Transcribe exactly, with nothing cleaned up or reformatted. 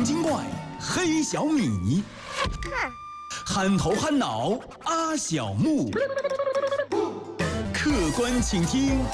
黄金怪、黑小米，憨头憨脑阿小木，客观倾听。